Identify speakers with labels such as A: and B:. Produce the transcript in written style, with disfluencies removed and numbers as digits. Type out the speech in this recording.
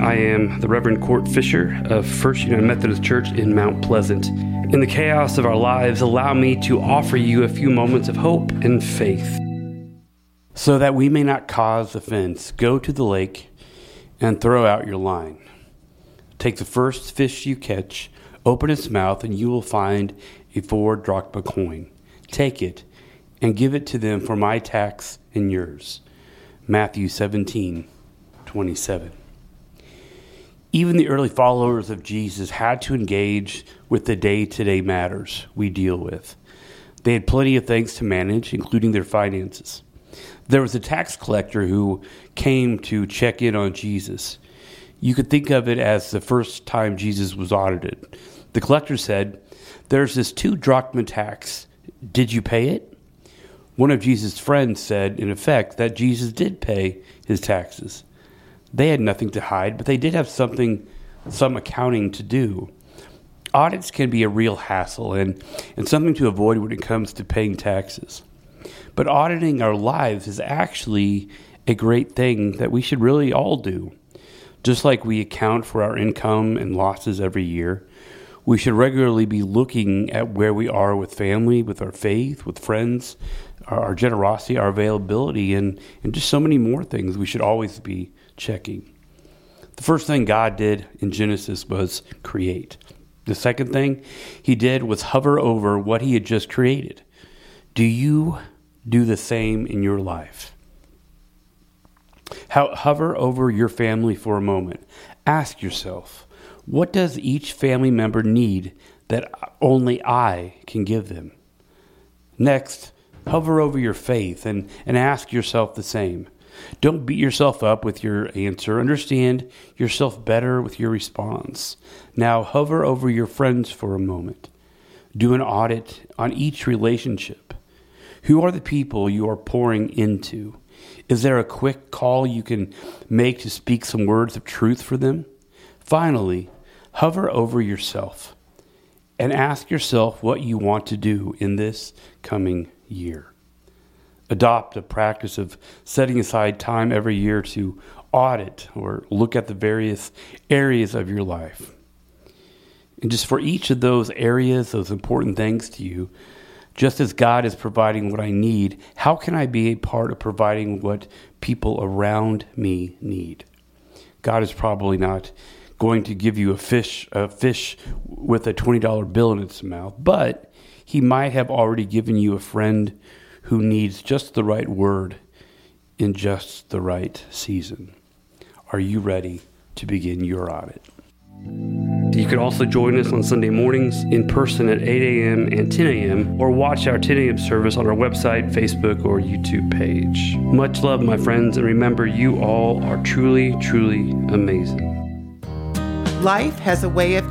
A: I am the Reverend Court Fisher of First United Methodist Church in Mount Pleasant. In the chaos of our lives, allow me to offer you a few moments of hope and faith. So that we may not cause offense, go to the lake and throw out your line. Take the first fish you catch, open its mouth, and you will find a 4 drachma coin. Take it and give it to them for my tax and yours. Matthew 17:27. Even the early followers of Jesus had to engage with the day-to-day matters we deal with. They had plenty of things to manage, including their finances. There was a tax collector who came to check in on Jesus. You could think of it as the first time Jesus was audited. The collector said, "There's this 2 drachma tax. Did you pay it?" One of Jesus' friends said, in effect, that Jesus did pay his taxes. They had nothing to hide, but they did have some accounting to do. Audits can be a real hassle and something to avoid when it comes to paying taxes. But auditing our lives is actually a great thing that we should really all do. Just like we account for our income and losses every year, we should regularly be looking at where we are with family, with our faith, with friends, our generosity, our availability, and just so many more things we should always be checking. The first thing God did in Genesis was create. The second thing he did was hover over what he had just created. Do you do the same in your life? Hover over your family for a moment. Ask yourself, what does each family member need that only I can give them? Next, hover over your faith and ask yourself the same. Don't beat yourself up with your answer. Understand yourself better with your response. Now hover over your friends for a moment. Do an audit on each relationship. Who are the people you are pouring into? Is there a quick call you can make to speak some words of truth for them? Finally, hover over yourself and ask yourself what you want to do in this coming year. Adopt a practice of setting aside time every year to audit or look at the various areas of your life. And just for each of those areas, those important things to you, just as God is providing what I need, how can I be a part of providing what people around me need? God is probably not going to give you a fish with a $20 bill in its mouth, but he might have already given you a friend who needs just the right word in just the right season. Are you ready to begin your audit? You can also join us on Sunday mornings in person at 8 a.m. and 10 a.m. or watch our 10 a.m. service on our website, Facebook, or YouTube page. Much love, my friends, and remember, you all are truly, truly amazing.
B: Life has a way of